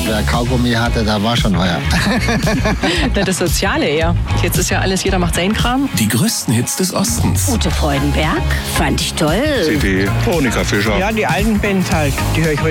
wer Kaugummi hatte, da war schon euer. Na, das Soziale eher. Jetzt ist ja alles, jeder macht seinen Kram. Die größten Hits des Ostens. Ute Freudenberg, fand ich toll. CD, Monika Fischer. Ja, die alten Bands halt, die höre ich heute.